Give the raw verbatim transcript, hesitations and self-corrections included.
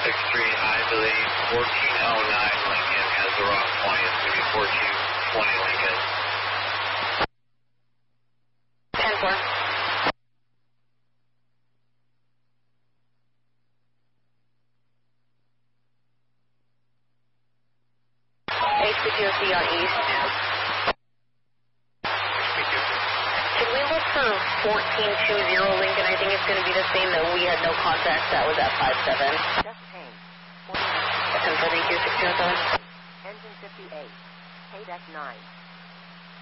six three, I believe fourteen oh nine Lincoln has the wrong point. It's going to be fourteen twenty Lincoln. ten four. H P T O C on east. Can we look for fourteen twenty Lincoln? I think it's going to be the same that we had no contact. That was at five seven. Just pain. ten four, thank you, six zero seven. Engine fifty-eight. K D E C nine.